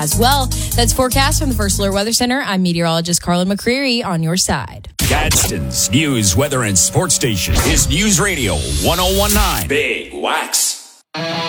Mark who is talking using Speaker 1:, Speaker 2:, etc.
Speaker 1: as well. That's forecast from the First Alert Weather Center. I'm meteorologist Carlin McCreary on your side.
Speaker 2: Gadsden's news, weather, and sports station is News Radio 1019. Big Wax.